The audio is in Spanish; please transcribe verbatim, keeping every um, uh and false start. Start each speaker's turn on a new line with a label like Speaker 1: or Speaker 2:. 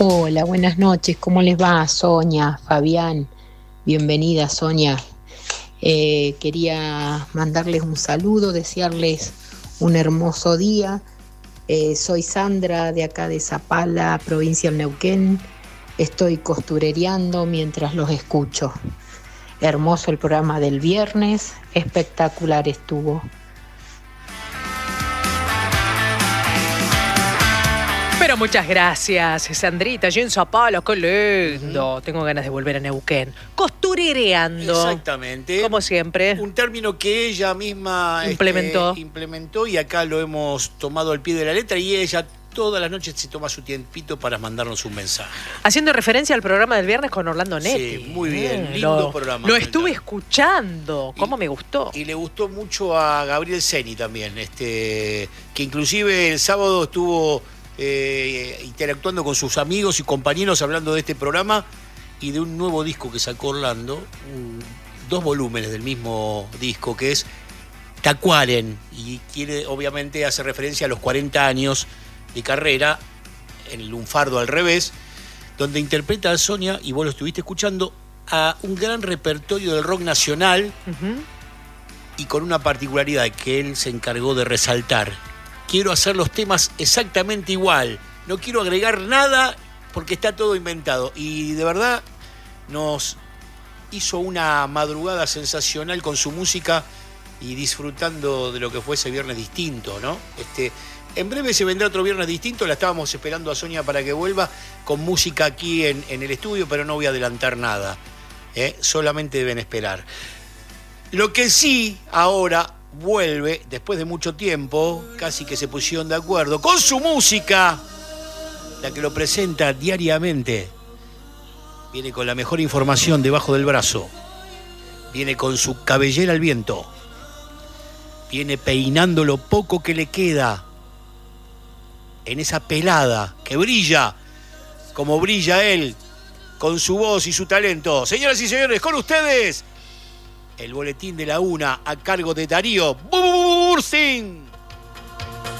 Speaker 1: Hola, buenas noches, ¿cómo les va? Sonia, Fabián, bienvenida Sonia. Eh, quería mandarles un saludo, desearles un hermoso día. Eh, soy Sandra de acá de Zapala, provincia del Neuquén. Estoy costurereando mientras los escucho. Hermoso el programa del viernes, espectacular estuvo.
Speaker 2: Pero muchas gracias, Sandrita. Yo en Zapala, qué lindo. Uh-huh. Tengo ganas de volver a Neuquén. Costurereando.
Speaker 3: Exactamente.
Speaker 2: Como siempre.
Speaker 3: Un término que ella misma
Speaker 2: implementó.
Speaker 3: Este, implementó y acá lo hemos tomado al pie de la letra y ella todas las noches se toma su tiempito para mandarnos un mensaje.
Speaker 2: Haciendo referencia al programa del viernes con Orlando Netti.
Speaker 3: Sí, muy bien, eh, lindo
Speaker 2: lo,
Speaker 3: programa.
Speaker 2: Lo estuve escuchando, cómo me gustó.
Speaker 3: Y le gustó mucho a Gabriel Ceni también, este, que inclusive el sábado estuvo eh, interactuando con sus amigos y compañeros hablando de este programa y de un nuevo disco que sacó Orlando, un, dos volúmenes del mismo disco que es Tacuaren, y quiere, obviamente hace referencia a los cuarenta años de carrera en el lunfardo al revés, donde interpreta a Sonia, y vos lo estuviste escuchando, a un gran repertorio del rock nacional, uh-huh. y con una particularidad que él se encargó de resaltar. Quiero hacer los temas exactamente igual, no quiero agregar nada porque está todo inventado, y de verdad nos hizo una madrugada sensacional con su música y disfrutando de lo que fue ese viernes distinto, ¿no? Este, en breve se vendrá otro viernes distinto, la estábamos esperando a Sonia para que vuelva con música aquí en, en el estudio, pero no voy a adelantar nada, ¿eh? Solamente deben esperar. Lo que sí ahora vuelve, después de mucho tiempo, casi que se pusieron de acuerdo, con su música, la que lo presenta diariamente, viene con la mejor información debajo del brazo, viene con su cabellera al viento, viene peinando lo poco que le queda en esa pelada que brilla como brilla él con su voz y su talento. Señoras y señores, con ustedes el boletín de la una a cargo de Darío Bursin.